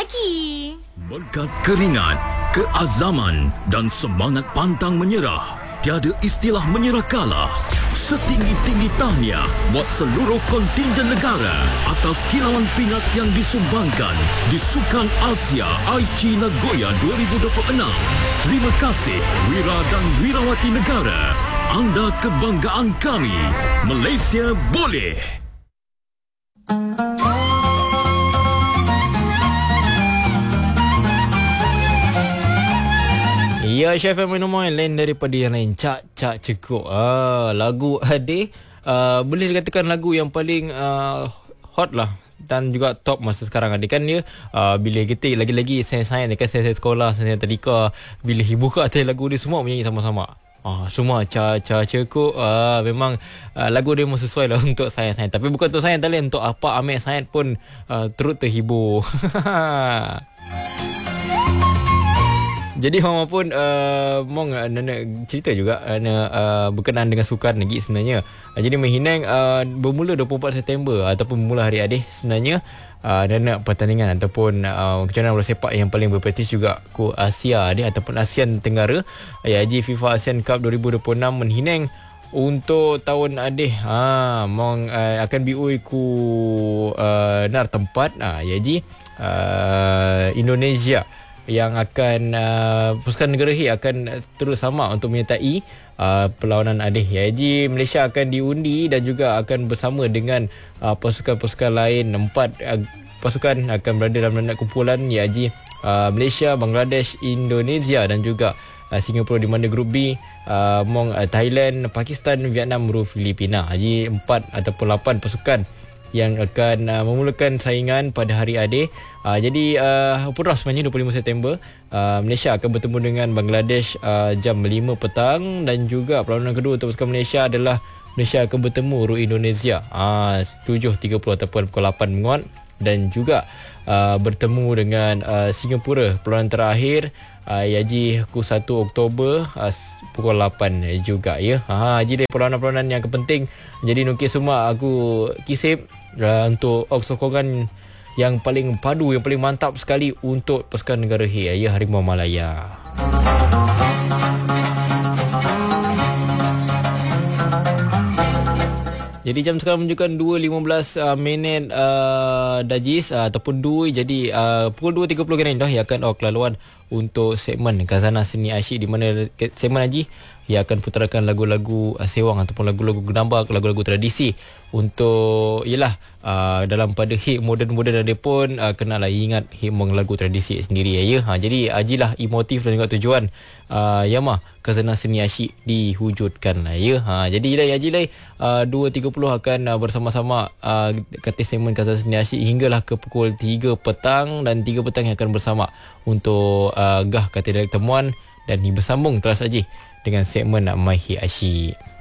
pagi. Berkat keringat, keazaman dan semangat pantang menyerah, tiada istilah menyerah kalah. Setinggi-tinggi tahniah buat seluruh kontingen negara atas kilauan pingat yang disumbangkan di Sukan Asia Aichi Nagoya 2026. Terima kasih Wira dan Wirawati negara. Anda kebanggaan kami. Malaysia boleh. Ya, Chef Minuman lain daripada yang lain. Cak cekuk. Lagu Ade boleh dikatakan lagu yang paling hot lah dan juga top masa sekarang. Ade kan dia bila kita lagi-lagi sains-sains dekat saya sekolah, saya tadika, bila buka atas lagu dia semua menyanyi sama-sama. Semua Cak cekuk. Memang lagu dia memang sesuai lah untuk sains-sains. Tapi bukan untuk sains tadi, untuk apa ambil sains pun turut terhibur. Jadi Mama pun mong nak cerita juga berkenaan dengan sukan lagi sebenarnya. Jadi Mahinang bermula 24 September ataupun bermula Hari Adih sebenarnya dan pertandingan ataupun kejohanan bola sepak yang paling berprestij juga ku Asia Adih ataupun ASEAN Tenggara, IAG FIFA ASEAN Cup 2026 Mahinang untuk tahun Adih. Mong akan biui ku nar tempat IAG Indonesia yang akan Pasukan Negara H akan terus sama untuk menyertai perlawanan Adih. Jadi Malaysia akan diundi dan juga akan bersama dengan pasukan-pasukan lain. 4 pasukan akan berada dalam kumpulan iaitu Malaysia, Bangladesh, Indonesia dan juga Singapura, di mana grup B Thailand, Pakistan, Vietnam, Filipina. Jadi 4 ataupun 8 pasukan yang akan memulakan saingan pada Hari Adih. Jadi pura sebenarnya 25 September Malaysia akan bertemu dengan Bangladesh jam 5 petang, dan juga perlawanan kedua untuk pasukan Malaysia adalah Malaysia akan bertemu Indonesia 7.30 ataupun pukul 8 menguat, dan juga bertemu dengan Singapura perlawanan terakhir Yaji ku 1 Oktober pukul 8 juga ya. Jadi perlawanan-perlawanan yang penting. Jadi nukis semua aku kisip untuk sokongan yang paling padu, yang paling mantap sekali untuk Pasukan Negara H ya, Harimau Malaya. Jadi jam sekarang menunjukkan 2.15 minit Dajis ataupun 2. Jadi pukul 2.30 kan dah yang akan laluan untuk segmen Khazanah Seni Asyik, di mana segmen Haji yang akan puterakan lagu-lagu sewang ataupun lagu-lagu genambak, lagu-lagu tradisi untuk dalam pada hit moden-moden dia pun kenalah ingat himung lagu tradisi sendiri ya. Jadi ajilah motif dan juga tujuan Yama Khazanah Seni Asyik diwujudkan lah ya. Jadi ajilah 2.30 akan bersama-sama kata segmen Khazanah Seni Asyik hinggalah ke pukul 3 petang, dan 3 petang yang akan bersama untuk gah kata direct temuan, dan bersambung terus saja dengan segmen My Hit Asyik.